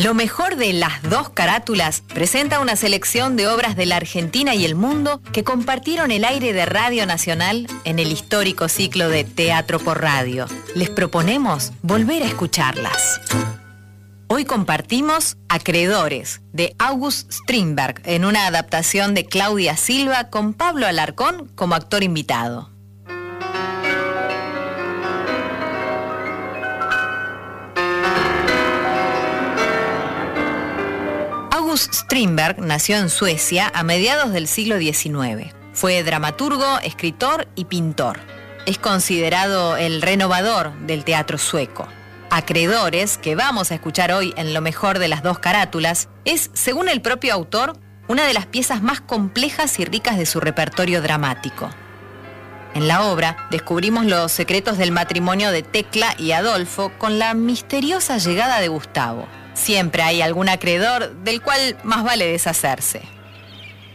Lo mejor de Las Dos Carátulas presenta una selección de obras de la Argentina y el mundo que compartieron el aire de Radio Nacional en el histórico ciclo de Teatro por Radio. Les proponemos volver a escucharlas. Hoy compartimos Acreedores, de August Strindberg, en una adaptación de Claudia Silva con Pablo Alarcón como actor invitado. August Strindberg nació en Suecia a mediados del siglo XIX. Fue dramaturgo, escritor y pintor. Es considerado el renovador del teatro sueco. Acreedores, que vamos a escuchar hoy en Lo mejor de Las Dos Carátulas, es, según el propio autor, una de las piezas más complejas y ricas de su repertorio dramático. En la obra descubrimos los secretos del matrimonio de Tecla y Adolfo con la misteriosa llegada de Gustavo. Siempre hay algún acreedor del cual más vale deshacerse.